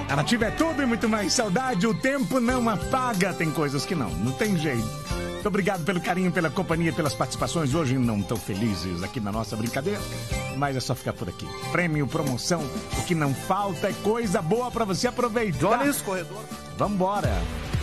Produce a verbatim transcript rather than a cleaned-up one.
A Nativa é tudo e muito mais. Saudade, o tempo não apaga. Tem coisas que não, não tem jeito. Muito obrigado pelo carinho, pela companhia, pelas participações. Hoje não tão felizes aqui na nossa brincadeira, mas é só ficar por aqui. Prêmio, promoção, o que não falta é coisa boa pra você aproveitar. Olha isso, corredor. Vambora.